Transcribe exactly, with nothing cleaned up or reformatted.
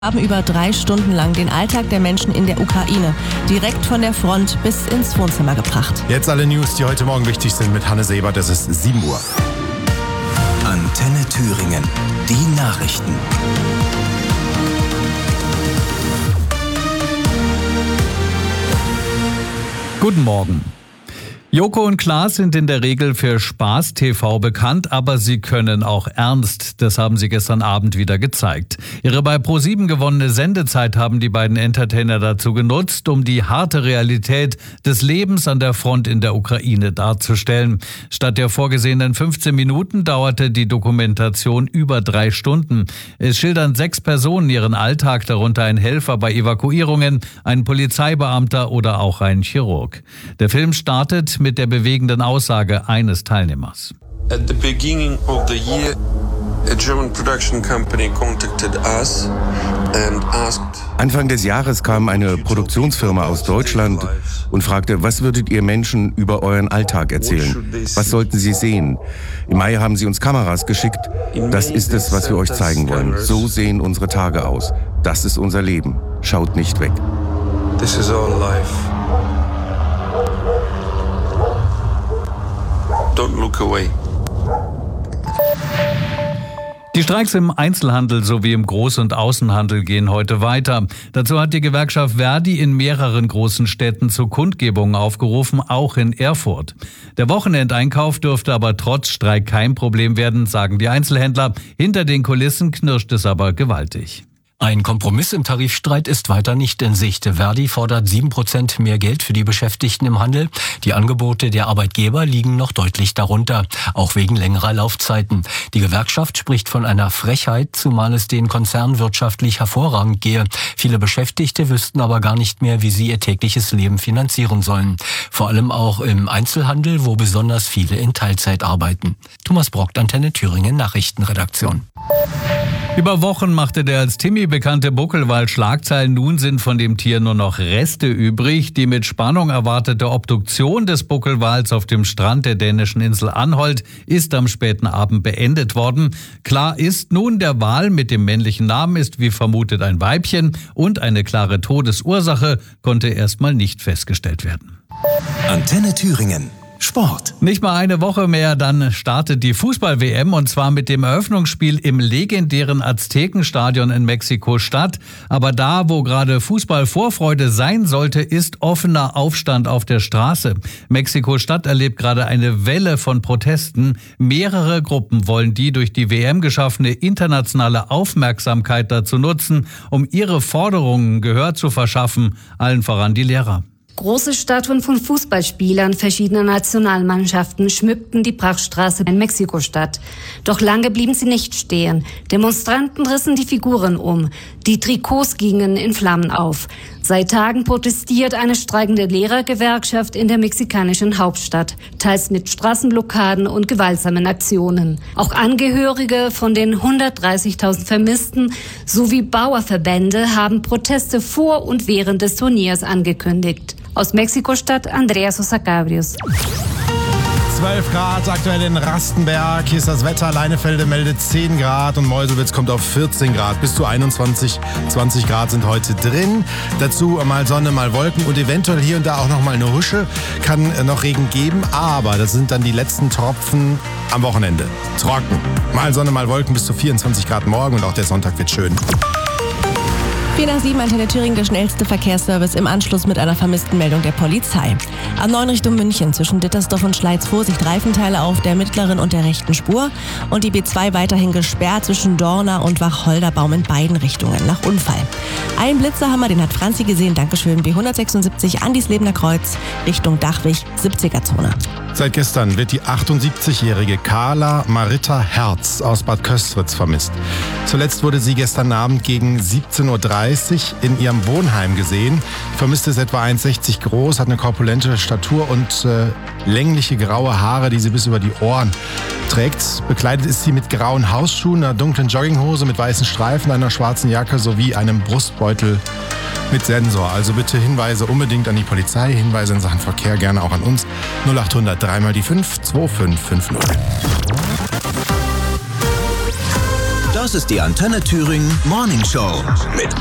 Haben über drei Stunden lang den Alltag der Menschen in der Ukraine direkt von der Front bis ins Wohnzimmer gebracht. Jetzt alle News, die heute Morgen wichtig sind mit Hanne Sebert. Es ist sieben Uhr. Antenne Thüringen. Die Nachrichten. Guten Morgen. Joko und Klaas sind in der Regel für Spaß-T V bekannt, aber sie können auch ernst. Das haben sie gestern Abend wieder gezeigt. Ihre bei ProSieben gewonnene Sendezeit haben die beiden Entertainer dazu genutzt, um die harte Realität des Lebens an der Front in der Ukraine darzustellen. Statt der vorgesehenen fünfzehn Minuten dauerte die Dokumentation über drei Stunden. Es schildern sechs Personen ihren Alltag, darunter ein Helfer bei Evakuierungen, ein Polizeibeamter oder auch ein Chirurg. Der Film startet mit der bewegenden Aussage eines Teilnehmers. At the beginning of the year, a German production company contacted us and asked. Anfang des Jahres kam eine Produktionsfirma aus Deutschland und fragte, was würdet ihr Menschen über euren Alltag erzählen? Was sollten sie sehen? Im Mai haben sie uns Kameras geschickt. Das ist es, was wir euch zeigen wollen. So sehen unsere Tage aus. Das ist unser Leben. Schaut nicht weg. This is our life. Don't look away. Die Streiks im Einzelhandel sowie im Groß- und Außenhandel gehen heute weiter. Dazu hat die Gewerkschaft Verdi in mehreren großen Städten zu Kundgebungen aufgerufen, auch in Erfurt. Der Wochenendeinkauf dürfte aber trotz Streik kein Problem werden, sagen die Einzelhändler. Hinter den Kulissen knirscht es aber gewaltig. Ein Kompromiss im Tarifstreit ist weiter nicht in Sicht. Verdi fordert sieben Prozent mehr Geld für die Beschäftigten im Handel. Die Angebote der Arbeitgeber liegen noch deutlich darunter, auch wegen längerer Laufzeiten. Die Gewerkschaft spricht von einer Frechheit, zumal es den Konzernen wirtschaftlich hervorragend gehe. Viele Beschäftigte wüssten aber gar nicht mehr, wie sie ihr tägliches Leben finanzieren sollen. Vor allem auch im Einzelhandel, wo besonders viele in Teilzeit arbeiten. Thomas Brockt, Antenne Thüringen, Nachrichtenredaktion. Über Wochen machte der als Timmy bekannte Buckelwal Schlagzeilen. Nun sind von dem Tier nur noch Reste übrig. Die mit Spannung erwartete Obduktion des Buckelwals auf dem Strand der dänischen Insel Anholt ist am späten Abend beendet worden. Klar ist nun, der Wal mit dem männlichen Namen ist wie vermutet ein Weibchen und eine klare Todesursache konnte erstmal nicht festgestellt werden. Antenne Thüringen. Sport. Nicht mal eine Woche mehr, dann startet die Fußball-W M und zwar mit dem Eröffnungsspiel im legendären Aztekenstadion in Mexiko-Stadt. Aber da, wo gerade Fußballvorfreude sein sollte, ist offener Aufstand auf der Straße. Mexiko-Stadt erlebt gerade eine Welle von Protesten. Mehrere Gruppen wollen die durch die W M geschaffene internationale Aufmerksamkeit dazu nutzen, um ihre Forderungen Gehör zu verschaffen, allen voran die Lehrer. Große Statuen von Fußballspielern verschiedener Nationalmannschaften schmückten die Prachtstraße in Mexiko-Stadt. Doch lange blieben sie nicht stehen. Demonstranten rissen die Figuren um. Die Trikots gingen in Flammen auf. Seit Tagen protestiert eine streikende Lehrergewerkschaft in der mexikanischen Hauptstadt, teils mit Straßenblockaden und gewaltsamen Aktionen. Auch Angehörige von den hundertdreißigtausend Vermissten sowie Bauerverbände haben Proteste vor und während des Turniers angekündigt. Aus Mexiko-Stadt, Andrea Sosa Cabrios. zwölf Grad aktuell in Rastenberg. Hier ist das Wetter. Leinefelde meldet zehn Grad und Meuselwitz kommt auf vierzehn Grad. Bis zu einundzwanzig, zwanzig Grad sind heute drin. Dazu mal Sonne, mal Wolken und eventuell hier und da auch noch mal eine Husche. Kann noch Regen geben, aber das sind dann die letzten Tropfen am Wochenende. Trocken. Mal Sonne, mal Wolken bis zu vierundzwanzig Grad morgen und auch der Sonntag wird schön. vier nach sieben, Antenne Thüringen, der schnellste Verkehrsservice im Anschluss mit einer vermissten Meldung der Polizei. A neun Richtung München zwischen Dittersdorf und Schleiz Vorsicht, Reifenteile auf der mittleren und der rechten Spur und die B zwei weiterhin gesperrt zwischen Dorna und Wacholderbaum in beiden Richtungen nach Unfall. Ein Blitzerhammer, den hat Franzi gesehen, Dankeschön, B hundertsechsundsiebzig Andislebener Kreuz Richtung Dachwig, siebziger-Zone. Seit gestern wird die achtundsiebzigjährige Carla Maritta Herz aus Bad Köstritz vermisst. Zuletzt wurde sie gestern Abend gegen siebzehn Uhr dreißig in ihrem Wohnheim gesehen. Die Vermisste ist etwa eins Komma sechzig groß, hat eine korpulente Statur und äh, längliche graue Haare, die sie bis über die Ohren trägt. Bekleidet ist sie mit grauen Hausschuhen, einer dunklen Jogginghose mit weißen Streifen, einer schwarzen Jacke sowie einem Brustbeutel mit Sensor. Also bitte Hinweise unbedingt an die Polizei, Hinweise in Sachen Verkehr gerne auch an uns. null achthundert dreimal die fünf, zwei fünf fünf null. Das ist die Antenne Thüringen Morning Show mit